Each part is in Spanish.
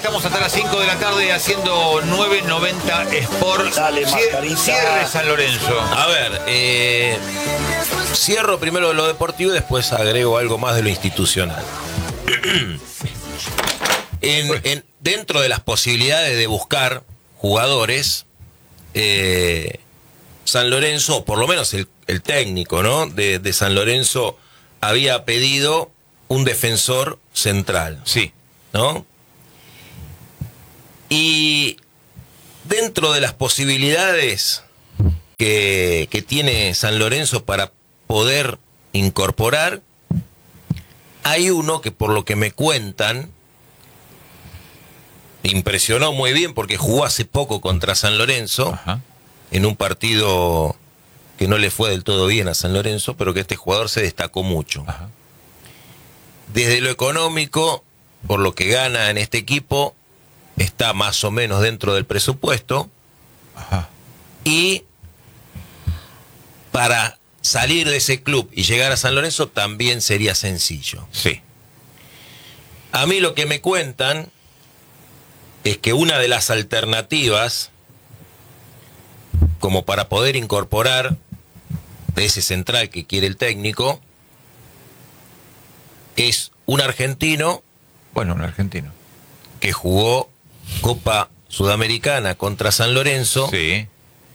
estamos hasta las 5 de la tarde haciendo 990 Sport. Dale, mascarita. Cierre San Lorenzo. A ver, cierro primero lo deportivo y después agrego algo más de lo institucional. Dentro de las posibilidades de buscar jugadores, San Lorenzo, o por lo menos el técnico, ¿no? de San Lorenzo había pedido un defensor central. Sí. ¿No? Y dentro de las posibilidades que tiene San Lorenzo para poder incorporar, hay uno que, por lo que me cuentan, impresionó muy bien porque jugó hace poco contra San Lorenzo. Ajá. En un partido que no le fue del todo bien a San Lorenzo, pero que este jugador se destacó mucho. Ajá. Desde lo económico, por lo que gana en este equipo, está más o menos dentro del presupuesto. Ajá. Y para salir de ese club y llegar a San Lorenzo también sería sencillo. Sí. A mí lo que me cuentan es que una de las alternativas, como para poder incorporar ese central que quiere el técnico, es un argentino. Bueno, un argentino. Que jugó Copa Sudamericana contra San Lorenzo. Sí.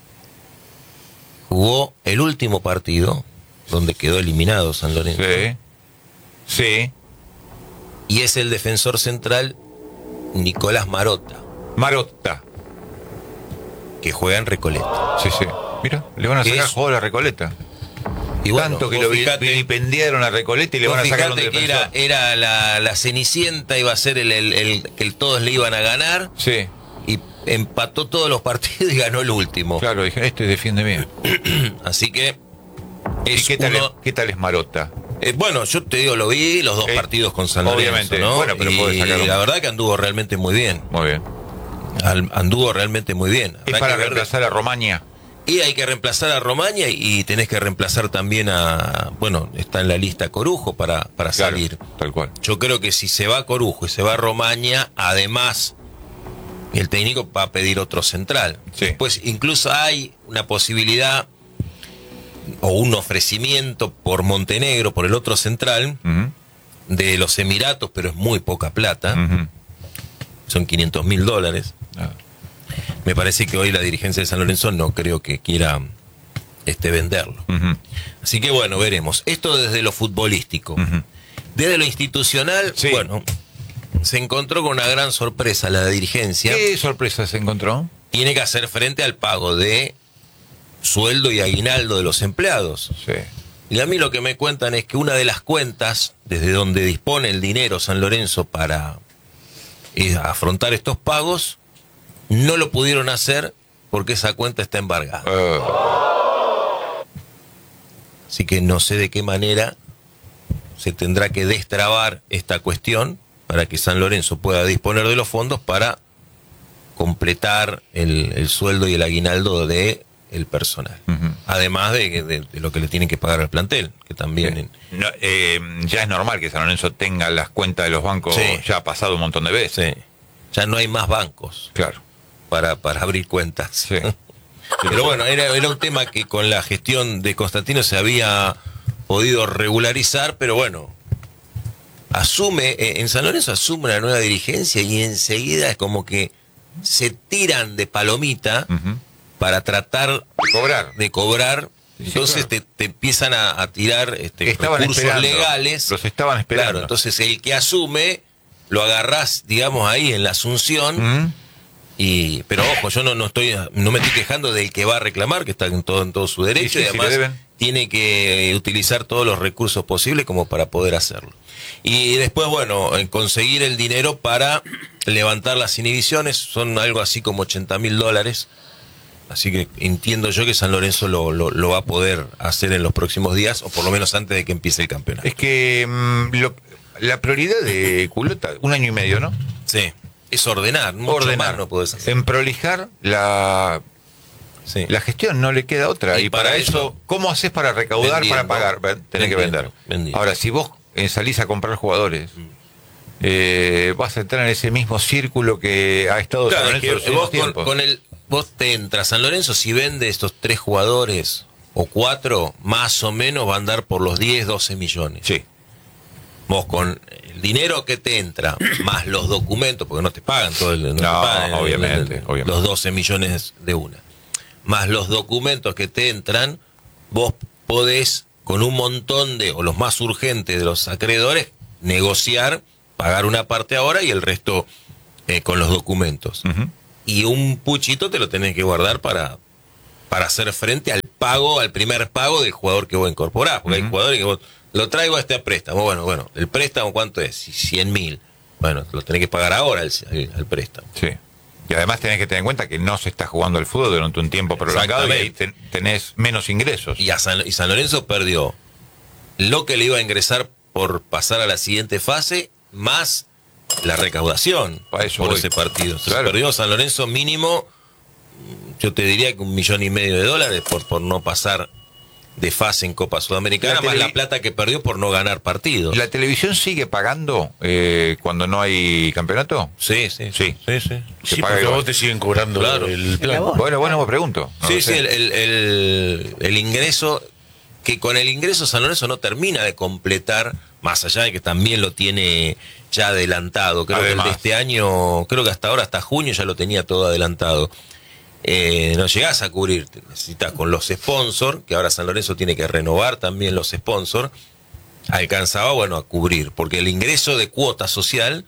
Jugó el último partido, donde quedó eliminado San Lorenzo. Sí. Sí. Y es el defensor central Nicolás Marotta, Marotta. que juega en Recoleta. Sí, sí. Mira, le van a sacar Es- juego a la Recoleta. Y bueno, Tanto que vos lo fíjate- vilipendiaron a Recoleta y le vos van a sacar un fíjate que defensor. era la Cenicienta, iba a ser el que todos le iban a ganar, Sí, y empató todos los partidos y ganó el último. claro, dije, este defiende bien. Así que ¿Y es qué tal, uno- qué tal es Marotta? bueno, yo te digo, lo vi los dos partidos con San Lorenzo, obviamente, ¿no? bueno, pero puede y sacar un- la verdad que anduvo realmente muy bien. Muy bien. Anduvo realmente muy bien. Es Habrá para que ver- reemplazar a Romaña. Y hay que reemplazar a Romaña y tenés que reemplazar también a... Bueno, está en la lista Corujo para Claro, salir. tal cual. Yo creo que si se va Corujo y se va Romaña, además el técnico va a pedir otro central. Sí. Después incluso hay una posibilidad o un ofrecimiento por Montenegro, por el otro central, Ujú, de los Emiratos, pero es muy poca plata. ujú. Son $500.000. Ah, Me parece que hoy la dirigencia de San Lorenzo no creo que quiera venderlo. ujú, Así que bueno, veremos. Esto desde lo futbolístico. ujú. Desde lo institucional, Sí. bueno, se encontró con una gran sorpresa la dirigencia. ¿Qué sorpresa se encontró? Tiene que hacer frente al pago de sueldo y aguinaldo de los empleados. Sí. Y a mí lo que me cuentan es que una de las cuentas, desde donde dispone el dinero San Lorenzo para afrontar estos pagos, no lo pudieron hacer porque esa cuenta está embargada. Así que no sé de qué manera se tendrá que destrabar esta cuestión para que San Lorenzo pueda disponer de los fondos para completar el sueldo y el aguinaldo de el personal. Ujú. Además de lo que le tienen que pagar al plantel, que también... No, ya es normal que San Lorenzo tenga las cuentas de los bancos Sí. ya ha pasado un montón de veces. Sí, ya no hay más bancos Claro. para abrir cuentas. Sí. Pero bueno, era un tema que con la gestión de Constantino se había podido regularizar, pero bueno, en San Lorenzo asume una nueva dirigencia y enseguida es como que se tiran de palomita Ujú. para tratar Cobrar. de cobrar. Sí, Entonces claro. te empiezan a tirar Estaban recursos esperando. legales. Los estaban esperando. Claro, entonces el que asume lo agarrás, digamos, ahí en la Asunción. Ujú. Pero ojo, yo no me estoy quejando del que va a reclamar, que está en todo su derecho, Sí, sí, y sí, además le deben. tiene que utilizar todos los recursos posibles como para poder hacerlo. Y después, bueno, conseguir el dinero para levantar las inhibiciones, son algo así como $80.000. Así que entiendo yo que San Lorenzo lo va a poder hacer en los próximos días, o por lo menos antes de que empiece el campeonato. Es que la prioridad de Culota, 1 año y medio, ¿no? Sí, es ordenar, mucho más no podés hacer. En prolijar la Sí. gestión, no le queda otra. Y Y para para eso, eso, ¿cómo haces para recaudar, vendiendo. para pagar? Tenés que vender. Vendiendo. Ahora, si vos salís a comprar jugadores vas a entrar en ese mismo círculo que ha estado Claro, San es Lorenzo que los vos últimos tiempos. vos te entras San Lorenzo, si vende estos 3 jugadores o 4, más o menos va a andar por los 10, 12 millones. Sí. Vos con el dinero que te entra, más los documentos, porque no te pagan todo el... te pagan obviamente. Los 12 millones de una. Más los documentos que te entran, vos podés, con un montón de, o los más urgentes de los acreedores, negociar, pagar una parte ahora y el resto con los documentos. Ujú. Y un puchito te lo tenés que guardar para hacer frente al pago, al primer pago del jugador que vos incorporás. Porque hay jugadores que vos, lo traigo a este préstamo. Bueno, ¿el préstamo cuánto es? 100.000. Bueno, lo tenés que pagar ahora al préstamo. Sí. Y además tenés que tener en cuenta que no se está jugando el fútbol durante un tiempo prolongado y ahí tenés menos ingresos. Y San Lorenzo perdió lo que le iba a ingresar por pasar a la siguiente fase, más la recaudación Para eso por voy. ese partido. Entonces, Claro. perdió San Lorenzo mínimo, yo te diría que $1,500,000 por no pasar de fase en Copa Sudamericana, más la plata que perdió por no ganar partidos. ¿La televisión sigue pagando cuando no hay campeonato? Sí. Sí. Sí. Se Sí, paga porque igual. vos te siguen cobrando Claro. el plan. Bueno, me pregunto. No Sí, lo sé. el ingreso, que con el ingreso San Lorenzo no termina de completar, más allá de que también lo tiene ya adelantado. Creo Además. que el de este año, creo que hasta ahora, hasta junio ya lo tenía todo adelantado. No llegás a cubrir, necesitas con los sponsors, que ahora San Lorenzo tiene que renovar también los sponsors, alcanzaba, a cubrir, porque el ingreso de cuota social,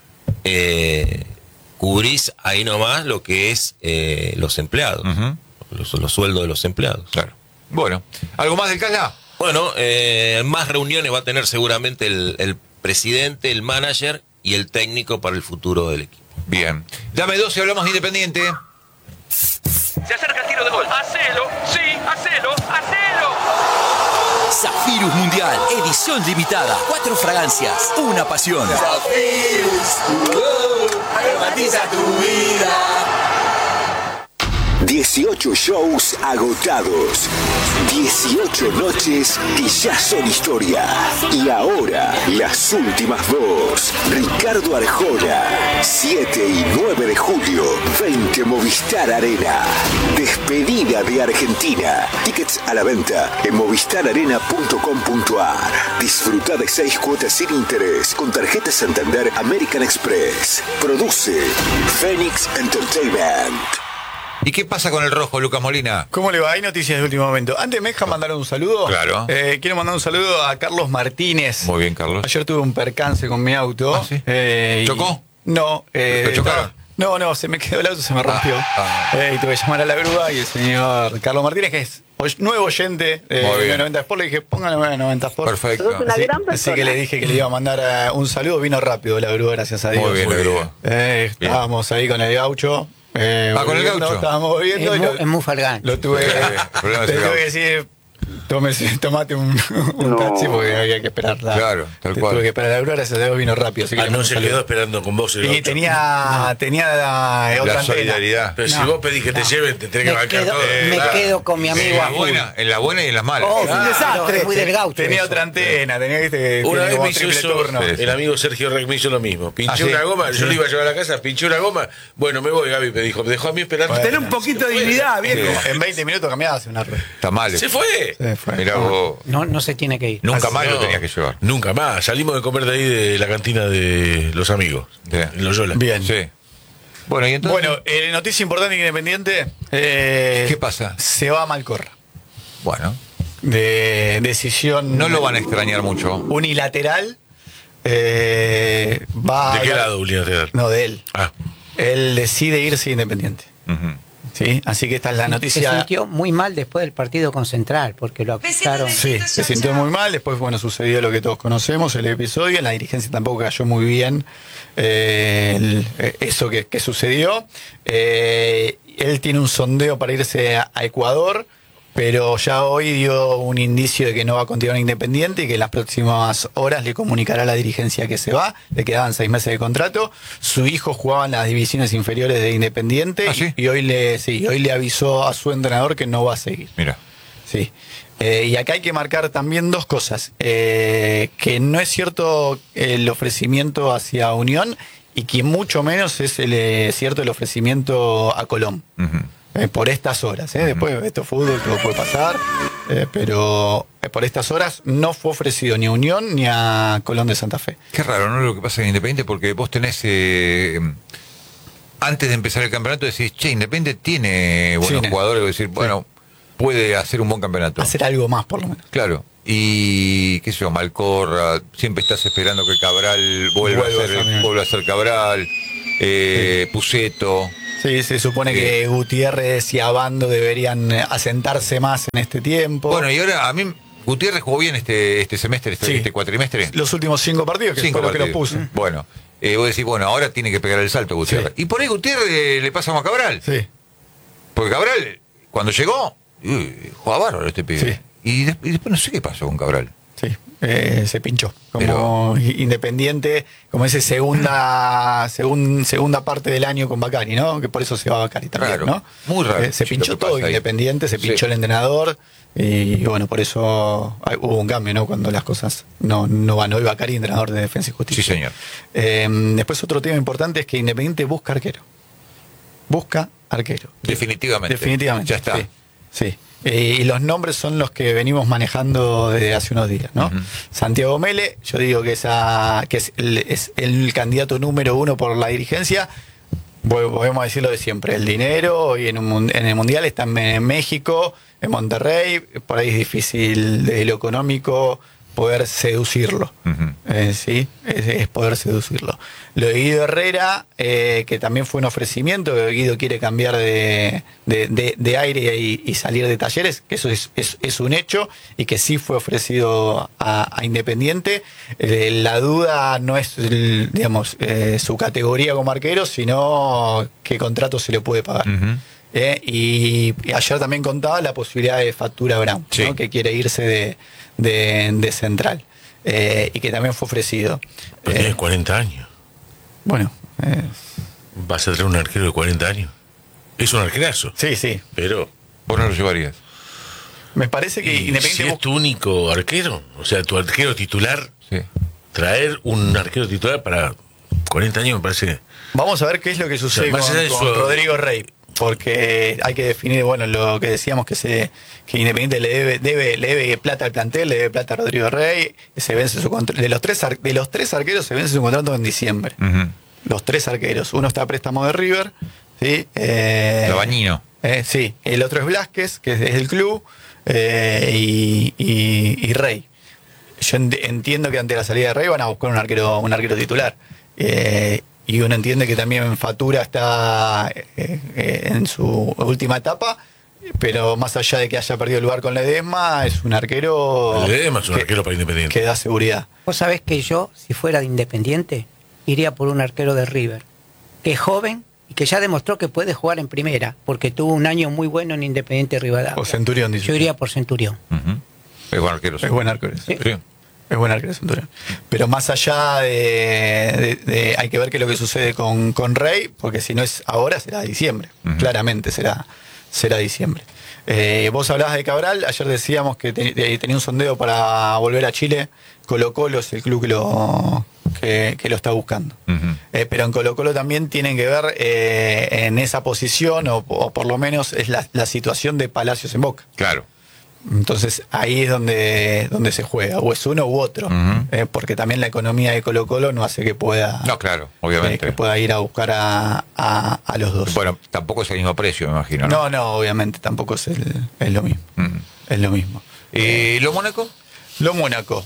cubrís ahí nomás lo que es los empleados, Ujú. los sueldos de los empleados. Claro. Bueno, ¿algo más del Calla? Bueno, más reuniones va a tener seguramente el presidente, el manager y el técnico para el futuro del equipo. Bien. Dame 12, hablamos de Independiente. Se acerca el tiro de gol. Hacelo, sí, hacelo, hacelo. Zafirus Mundial, edición limitada. 4 fragancias, una pasión. Zafirus, aromatiza tu vida. 18 shows agotados, 18 noches que ya son historia. Y ahora, las últimas 2. Ricardo Arjona, 7 y 9 de julio, 20 Movistar Arena. Despedida de Argentina. Tickets a la venta en movistararena.com.ar. Disfruta de 6 cuotas sin interés con tarjeta Santander American Express. Produce Phoenix Entertainment. ¿Y qué pasa con el rojo, Lucas Molina? ¿Cómo le va? Hay noticias de último momento. Antes me deja mandar un saludo. Claro. Quiero mandar un saludo a Carlos Martínez. Muy bien, Carlos. Ayer tuve un percance con mi auto. ¿Ah, sí? Y- ¿Chocó? No. ¿Te chocaron? No, se me quedó el auto, se me rompió. Y tuve que llamar a la grúa y el señor Carlos Martínez, que es nuevo oyente Muy bien. de 90 Sport, le dije, póngale 90 Sport. Perfecto. Así que le dije que le iba a mandar un saludo. Vino rápido la grúa, gracias a Dios. Muy bien, la grúa. Estábamos ahí con el gaucho. ¿Con el volviendo, gaucho? Estábamos viendo. Es muy falgán. Lo tuve, problema es te el tuve gaucho. que decir, tomate un taxi porque había que esperar. Claro, tal cual. Tuve que esperar la grúa, gracias a Dios vino rápido. Así que le No mando se un saludo. quedó esperando con vos el Y gaucho. tenía otra La antena. solidaridad. Pero si No, vos pedís que te lleven, te tenés que Me bancar quedo, todo. me Claro. quedo con mi amigo a full. En la buena y en las malas. Oh, un desastre. Es muy del gaucho. Tenía eso. otra antena, tenía que Una vez como me hizo triple eso, turno. Sí. el amigo Sergio Rec me hizo lo mismo. Pinché ¿Ah, sí? una goma, yo le iba a llevar a la casa, pinché una goma. Bueno, me voy, Gaby, me dijo. Me dejó a mí esperando. Bueno. Tener un poquito de dignidad, viejo. En 20 minutos cambiabas una rueda. Está mal. Se fue. Se fue. Mirá vos. No se tiene que ir. Nunca más No, lo tenías que llevar. Nunca más. Salimos de comer de ahí de la cantina de los amigos. Sí. En Loyola. Bien. Sí. Bueno, y entonces. Bueno, noticia importante e Independiente. ¿Qué pasa? Se va a Malcorra. Bueno, De decisión no lo van a extrañar mucho. unilateral. Va ¿De qué lado, Julián? No, de él. Ah, Él decide irse Independiente. Ujú. ¿Sí? Así que esta es la Se noticia. sintió muy mal después del partido con Central, porque lo acusaron. Sí, se sintió muy mal. Después, bueno, sucedió lo que todos conocemos, el episodio. En la dirigencia tampoco cayó muy bien eso que sucedió. Él tiene un sondeo para irse a Ecuador, pero ya hoy dio un indicio de que no va a continuar en Independiente y que en las próximas horas le comunicará a la dirigencia que se va. Le quedaban 6 meses de contrato. Su hijo jugaba en las divisiones inferiores de Independiente ¿Ah, sí? y hoy le avisó a su entrenador que no va a seguir. Mira. Sí. Y acá hay que marcar también dos cosas. Que no es cierto el ofrecimiento hacia Unión y que mucho menos es cierto el ofrecimiento a Colón. Por estas horas. Después esto es fútbol, todo puede pasar. Pero por estas horas no fue ofrecido ni a Unión ni a Colón de Santa Fe. Qué raro, ¿no? Lo que pasa en Independiente, porque vos tenés... antes de empezar el campeonato decís, che, Independiente tiene buenos jugadores, decir, bueno, puede hacer un buen campeonato. Hacer algo más, por lo menos. Claro. Y, qué sé yo, Malcorra, siempre estás esperando que Cabral vuelva a ser Cabral, Puceto. Sí, se supone que Gutiérrez y Abando deberían asentarse más en este tiempo. Bueno, y ahora a mí Gutiérrez jugó bien este semestre, este cuatrimestre. Los últimos 5 partidos, que fue lo que lo puso. Bueno, vos decís, bueno, ahora tiene que pegar el salto Gutiérrez. Y por ahí Gutiérrez le pasa a Cabral. Sí. Porque Cabral, cuando llegó, jugaba bárbaro este pibe. Sí. Y después no sé qué pasó con Cabral. Sí, se pinchó. Como Independiente, como ese segunda parte del año con Bacari, ¿no? Que por eso se va Bacari también, claro, ¿no? Muy raro. Se pinchó todo Independiente, se pinchó el entrenador. Y bueno, por eso hubo un cambio, ¿no? Cuando las cosas no van. Hoy Bacari, entrenador de Defensa y Justicia. Sí, señor. Después otro tema importante es que Independiente busca arquero. Definitivamente. Definitivamente. Ya está. Sí. Y los nombres son los que venimos manejando desde hace unos días, ¿no? Santiago Mele, yo digo que es el candidato número 1 por la dirigencia. Podemos decirlo de siempre, el dinero, y en el Mundial están en México, en Monterrey, por ahí es difícil desde lo económico poder seducirlo. Sí, es poder seducirlo. Lo de Guido Herrera, que también fue un ofrecimiento, que Guido quiere cambiar de aire y salir de Talleres, que eso es un hecho, y que sí fue ofrecido a Independiente. La duda no es, digamos, su categoría como arquero, sino qué contrato se le puede pagar. Y ayer también contaba la posibilidad de Factura Brown, sí, ¿no? Que quiere irse de central, y que también fue ofrecido. Pero tiene 40 años. Bueno, ¿vas a traer un arquero de 40 años? Es un arquerazo. Sí. Pero vos no lo llevarías. Me parece que Independiente... Si es tu único arquero, o sea, tu arquero titular, sí, traer un arquero titular para 40 años me parece... Vamos a ver qué es lo que sucede con Rodrigo Rey. Porque hay que definir, bueno, lo que decíamos que Independiente le debe plata al plantel, le debe plata a Rodrigo Rey, se vence su contrato. De los tres arqueros se vence su contrato en diciembre. Los 3 arqueros. Uno está a préstamo de River, ¿sí? Labañino. Sí, el otro es Blasquez, que es del club, y Rey. Yo entiendo que ante la salida de Rey van a buscar un arquero titular. Y uno entiende que también Fatura está en su última etapa, pero más allá de que haya perdido el lugar con Ledesma, es un arquero... Ledesma es un arquero para Independiente. Que da seguridad. Vos sabés que yo, si fuera de Independiente, iría por un arquero de River, que es joven y que ya demostró que puede jugar en primera, porque tuvo un año muy bueno en Independiente Rivadavia. O Centurión, dice. Yo iría por Centurión. Es buen arquero. Es buen arquero. Sí. Sí. Es buen arquero Centurión. Pero más allá de hay que ver qué es lo que sucede con Rey, porque si no es ahora, será diciembre. Claramente será diciembre. Vos hablabas de Cabral, ayer decíamos que tenía un sondeo para volver a Chile. Colo-Colo es el club que lo está buscando. Pero en Colo-Colo también tienen que ver en esa posición, o por lo menos es la situación de Palacios en Boca. Claro. Entonces ahí es donde se juega, o es uno u otro, porque también la economía de Colo-Colo no hace que pueda... No, claro, obviamente. Que pueda ir a buscar a los dos. Bueno, tampoco es el mismo precio, me imagino, ¿no? No, obviamente, tampoco es lo mismo. Es lo mismo. ¿Lo Mónaco? Lo Mónaco.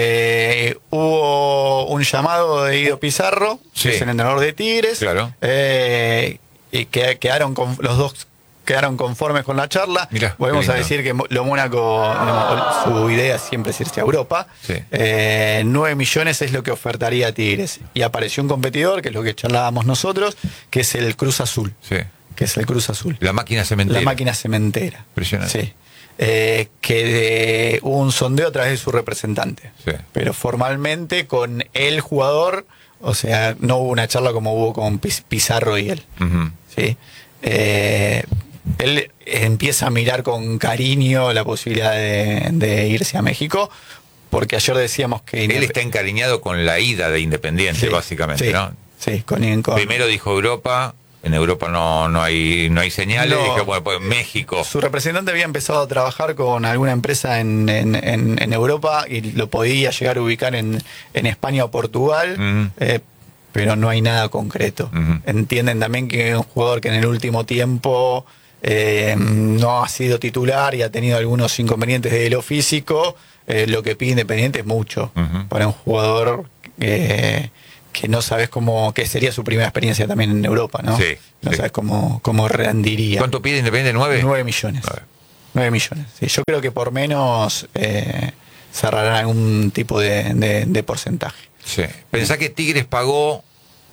Hubo un llamado de Guido Pizarro, sí, que es el entrenador de Tigres. Claro. Y que los dos quedaron conformes con la charla. Mirá, volvemos a decir que lo Mónaco, su idea siempre es irse a Europa. Sí. 9 millones es lo que ofertaría a Tigres. Y apareció un competidor, que es lo que charlábamos nosotros, que es el Cruz Azul. Sí. Que es el Cruz Azul. La máquina cementera. La máquina cementera. Impresionante. Sí. Que hubo un sondeo a través de su representante. Sí. Pero formalmente con el jugador, o sea, no hubo una charla como hubo con Pizarro y él. ¿Sí? él empieza a mirar con cariño la posibilidad de irse a México, porque ayer decíamos que... Él está encariñado con la ida de Independiente, Sí, básicamente, sí, ¿no? Sí, con Primero dijo Europa, en Europa no hay señales, No. dije, bueno, pues México. Su representante había empezado a trabajar con alguna empresa en Europa y lo podía llegar a ubicar en España o Portugal, pero no hay nada concreto. Entienden también que es un jugador que en el último tiempo no ha sido titular y ha tenido algunos inconvenientes de lo físico. Lo que pide Independiente es mucho para un jugador que no sabes que sería su primera experiencia también en Europa, ¿no? Sí, no sí. sabes cómo rendiría. ¿Cuánto pide Independiente? ¿9? 9 millones. 9 millones. Sí, yo creo que por menos cerrarán algún tipo de porcentaje. Sí. Pensá que Tigres pagó,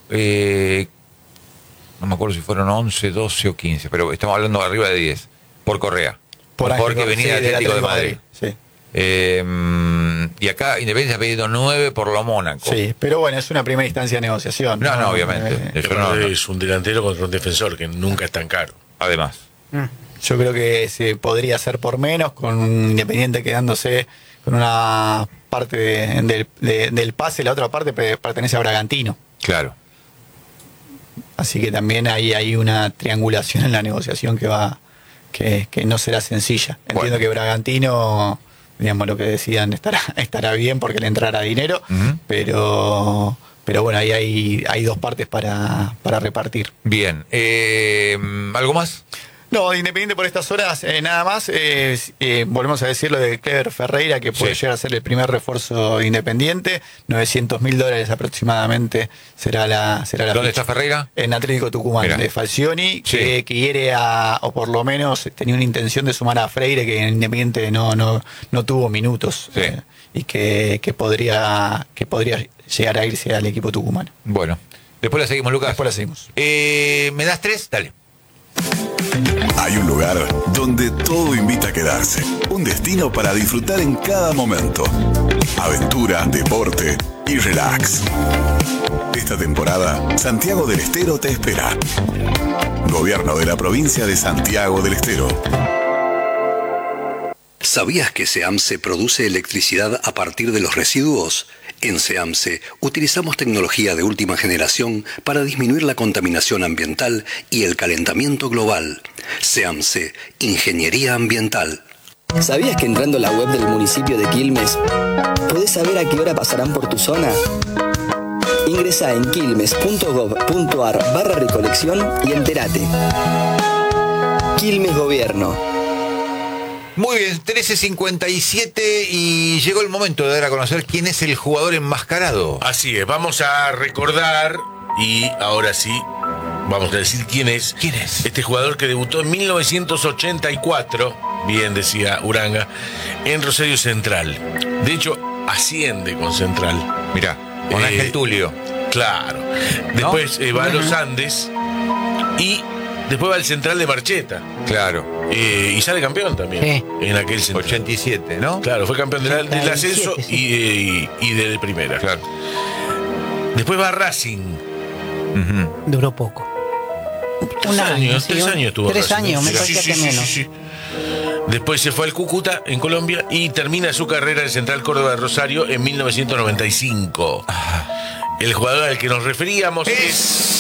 no me acuerdo si fueron 11, 12 o 15, pero estamos hablando de arriba de 10, por Correa. Por Porque Ángel, venía sí, del Atlético de Madrid. Sí. Y acá Independiente ha pedido 9 por lo Mónaco. Sí, pero bueno, es una primera instancia de negociación. No, obviamente. Eso no. Es un delantero contra un defensor que nunca es tan caro. Además. Yo creo que se podría hacer por menos, con un Independiente quedándose con una parte del pase, la otra parte pertenece a Bragantino. Claro. Así que también ahí hay una triangulación en la negociación que no será sencilla. Entiendo Bueno. que Bragantino, digamos, lo que decían estará bien porque le entrará dinero, pero bueno, ahí hay dos partes para repartir. Bien. ¿Algo más? No, Independiente por estas horas, nada más. Volvemos a decir lo de Clever Ferreira, que puede Sí. llegar a ser el primer refuerzo de Independiente. $900.000 aproximadamente será la ¿Dónde ficha. está Ferreira? En Atlético Tucumán, Mirá. de Falcioni, Sí. que quiere o por lo menos tenía una intención de sumar a Freire, que en Independiente no tuvo minutos, Sí. y que podría llegar a irse al equipo tucumano. Bueno. Después la seguimos, Lucas. Después la seguimos. ¿Me das 3? Dale. Hay un lugar donde todo invita a quedarse. Un destino para disfrutar en cada momento. Aventura, deporte y relax. Esta temporada, Santiago del Estero te espera. Gobierno de la provincia de Santiago del Estero. ¿Sabías que SEAMSE produce electricidad a partir de los residuos? En SEAMSE utilizamos tecnología de última generación para disminuir la contaminación ambiental y el calentamiento global. SEAMSE, Ingeniería Ambiental. ¿Sabías que entrando a la web del municipio de Quilmes podés saber a qué hora pasarán por tu zona? Ingresá en quilmes.gov.ar/recolección y entérate. Quilmes Gobierno. Muy bien, 13:57 y llegó el momento de dar a conocer quién es el jugador enmascarado. Así es, vamos a recordar y ahora sí, vamos a decir quién es. ¿Quién es? Este jugador que debutó en 1984, bien decía Uranga, en Rosario Central. De hecho, asciende con Central. Mirá, con Ángel Tulio. Claro. Después va a los Andes y después va al Central de Marcheta. Claro. Y sale campeón también en aquel Central. 87, ¿no? Claro, fue campeón del 87, ascenso sí. y de primera. Claro. Después va a Racing. Duró poco. Tres años tuvo 3 Racing. años, me Sí, parecía sí, que sí, menos. sí, sí. Después se fue al Cúcuta, en Colombia, y termina su carrera en Central Córdoba de Rosario en 1995. El jugador al que nos referíamos es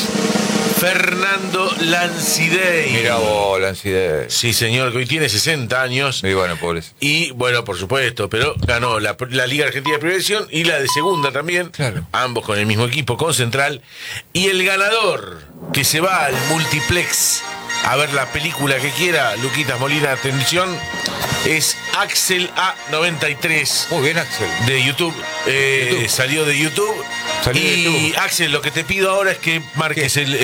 Fernando Lancidey. Mira vos, Lancidey. Sí, señor, que hoy tiene 60 años. Y bueno, pobres. Y bueno, por supuesto, pero ganó la Liga Argentina de Primera División y la de Segunda también. Claro. Ambos con el mismo equipo, con Central. Y el ganador que se va al multiplex a ver la película que quiera, Luquitas Molina, atención, es Axel A93. Muy bien, Axel. De YouTube. Salió de YouTube. Salió de y YouTube. Axel, lo que te pido ahora es que marques el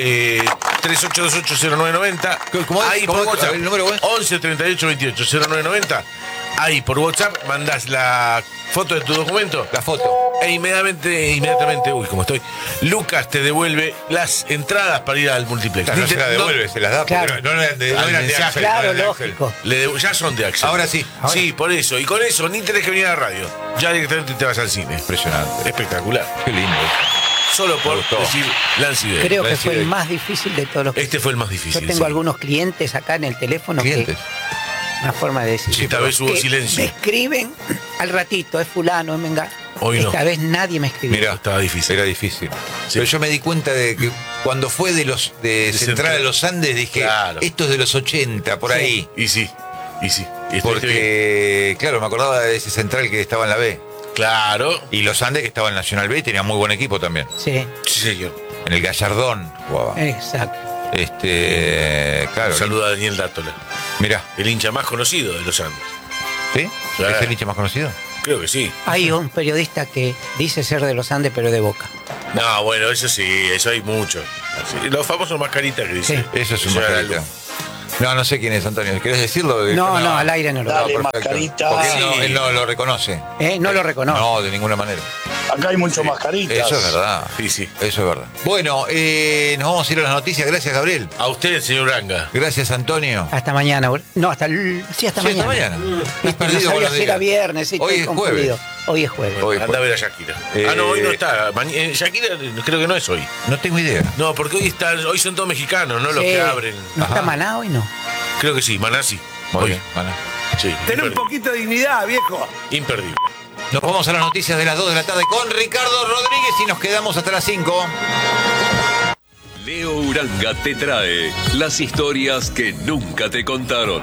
38280990. ¿Cómo es? Ahí ¿Cómo por es? WhatsApp. A ver, el número es. 11 38 28 0990. Ahí por WhatsApp mandás la foto de tu documento. La foto. E inmediatamente, uy, como estoy, Lucas te devuelve las entradas para ir al multiplex. Claro, no se las devuelve, se las da. Claro. Porque no eran de mensaje. Axel. Claro, no eran de Axel. lógico. Ya son de Axel. Ahora sí. Sí, por eso. Y con eso ni tenés que venir a la radio. Ya directamente te vas al cine. Impresionante. Espectacular. Qué lindo. Solo por decir Lance Day. Creo que fue el más difícil de todos los que... Este fue el más difícil. Yo tengo algunos clientes acá en el teléfono ¿Clientes? que... Una forma de decir. Sí, esta vez hubo que silencio. Me escriben al ratito, es fulano, es menga. Hoy no. Esta vez nadie me escribió. Mira, estaba difícil. Era difícil. Sí. Pero yo me di cuenta de que cuando fue de Central a los Andes, dije, claro, esto es de los 80, por ahí. Y sí. Porque, claro, me acordaba de ese Central que estaba en la B. Claro. Y los Andes que estaba en Nacional B y tenía muy buen equipo también. Sí. Sí, señor. En el Gallardón jugaba. Exacto. Claro. Saluda a Daniel Dátola. Mirá. El hincha más conocido de los Andes. ¿Sí? ¿Es el hincha más conocido? Creo que sí. Hay un periodista que dice ser de los Andes, pero de Boca. No, bueno, eso sí, eso hay mucho. Así, los famosos mascaritas que dicen. Sí. Eso es un mascarita. No sé quién es, Antonio. ¿Querés decirlo? No, al aire no lo Dale, digo. mascarita. Porque él no lo reconoce. No lo reconoce. No, de ninguna manera. Acá hay muchos mascaritas. Eso es verdad. Sí. Eso es verdad. Bueno, nos vamos a ir a las noticias. Gracias, Gabriel. A usted, señor Uranga. Gracias, Antonio. Hasta mañana. No, hasta mañana. Hasta mañana. No sabía si era viernes. Sí, hoy es confundido. jueves. Hoy es jueves. Anda a ver a Shakira. No, hoy no está. Shakira creo que no es hoy. No tengo idea. No, porque hoy son todos mexicanos, no los que abren. ¿No está Maná hoy, no? Creo que sí, Maná sí. Muy bien, Maná. Sí. Ten un poquito de dignidad, viejo. Imperdible. Nos vamos a las noticias de las 2 de la tarde con Ricardo Rodríguez y nos quedamos hasta las 5. Leo Uranga te trae las historias que nunca te contaron.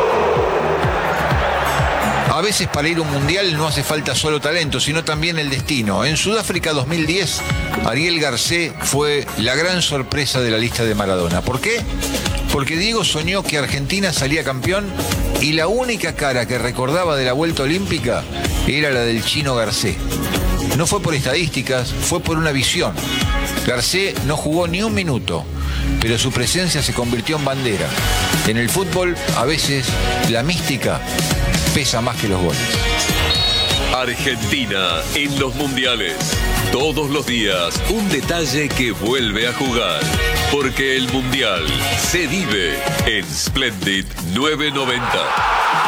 A veces para ir a un mundial no hace falta solo talento, sino también el destino. En Sudáfrica 2010, Ariel Garcés fue la gran sorpresa de la lista de Maradona. ¿Por qué? Porque Diego soñó que Argentina salía campeón y la única cara que recordaba de la vuelta olímpica era la del chino Garcés. No fue por estadísticas, fue por una visión. Garcés no jugó ni un minuto, pero su presencia se convirtió en bandera. En el fútbol, a veces, la mística pesa más que los goles. Argentina en los mundiales. Todos los días, un detalle que vuelve a jugar. Porque el mundial se vive en Splendid 990.